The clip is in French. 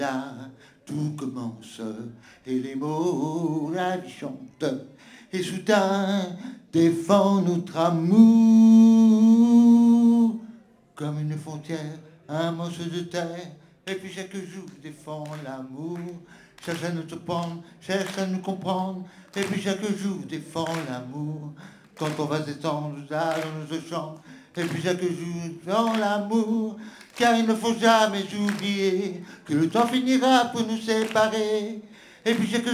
Là, tout commence, et les mots, la vie chante, et soudain défend notre amour comme une frontière, un morceau de terre, et puis chaque jour défend l'amour, cherche à nous surprendre, cherche à nous comprendre, et puis chaque jour défend l'amour, quand on va s'étendre là dans nos chambres, et puis chaque jour défend l'amour, car il ne faut jamais oublier que le temps finira pour nous séparer, et puis chaque